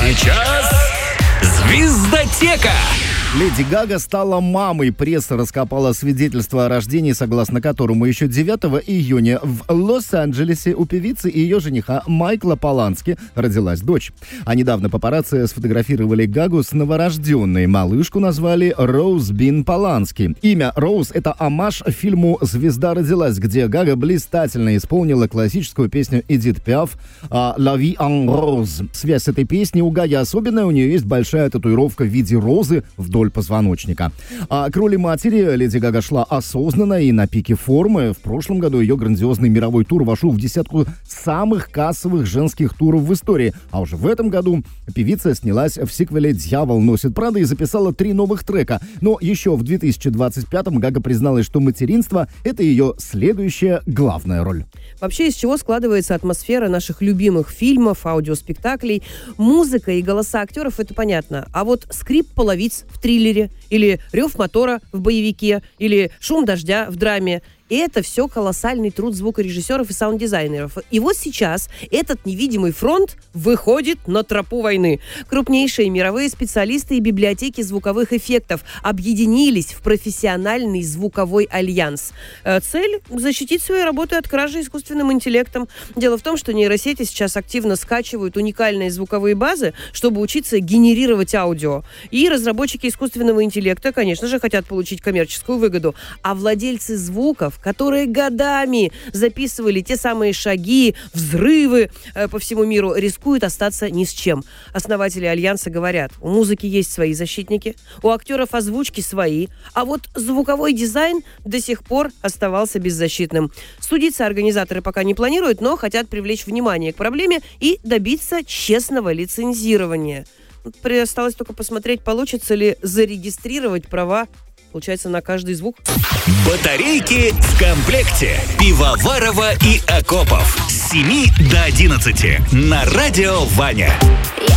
сейчас «Звездотека». Леди Гага стала мамой. Пресса раскопала свидетельство о рождении, согласно которому еще 9 июня в Лос-Анджелесе у певицы и ее жениха Майкла Полански родилась дочь. А недавно папарацци сфотографировали Гагу с новорожденной. Малышку назвали Роуз Бин Полански. Имя Роуз — это оммаж фильму «Звезда родилась», где Гага блистательно исполнила классическую песню Эдит Пиаф «La vie en rose». Связь с этой песней у Гаги особенная. У нее есть большая татуировка в виде розы вдоль позвоночника. А к роли матери Леди Гага шла осознанно и на пике формы. В прошлом году ее грандиозный мировой тур вошел в десятку самых кассовых женских туров в истории. А уже в этом году певица снялась в сиквеле «Дьявол носит Прада» и записала 3 новых трека. Но еще в 2025-м Гага призналась, что материнство — это ее следующая главная роль. Вообще, из чего складывается атмосфера наших любимых фильмов, аудиоспектаклей? Музыка и голоса актеров — это понятно. А вот скрип половиц в триллере, или рев мотора в боевике, или шум дождя в драме — и это все колоссальный труд звукорежиссеров и саунд-дизайнеров. И вот сейчас этот невидимый фронт выходит на тропу войны. Крупнейшие мировые специалисты и библиотеки звуковых эффектов объединились в профессиональный звуковой альянс. Цель – защитить свои работы от кражи искусственным интеллектом. Дело в том, что нейросети сейчас активно скачивают уникальные звуковые базы, чтобы учиться генерировать аудио. И разработчики искусственного интеллекта, конечно же, хотят получить коммерческую выгоду. А владельцы звуков, которые годами записывали те самые шаги, взрывы по всему миру, рискуют остаться ни с чем. Основатели Альянса говорят, у музыки есть свои защитники, у актеров озвучки свои, а вот звуковой дизайн до сих пор оставался беззащитным. Судиться организаторы пока не планируют, но хотят привлечь внимание к проблеме и добиться честного лицензирования. Осталось только посмотреть, получится ли зарегистрировать права, получается, на каждый звук. Батарейки в комплекте. Пивоварова и Акопов. С 7 до 11 на радио Ваня.